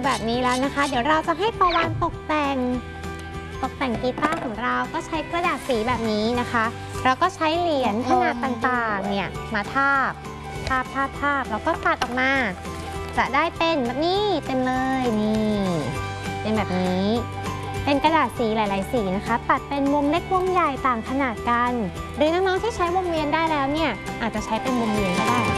แบบนี้แล้วนะคะเดี๋ยวเราจะให้ปาวานตกแต่งกีตาร์ของเราก็ใช้กระดาษสีแบบนี้นะคะเราก็ใช้เหรียญขนาดต่างๆเนี่ยมาทาบแล้วก็ตัดออกมาจะได้เป็นแบบนี้เต็มเลยนี่เป็นแบบนี้เป็นกระดาษสีหลายๆสีนะคะตัดเป็นวงเล็กวงใหญ่ต่างขนาดกันหรือน้องๆที่ใช้วงเวียนได้แล้วเนี่ยอาจจะใช้เป็นวงเวียนก็ได้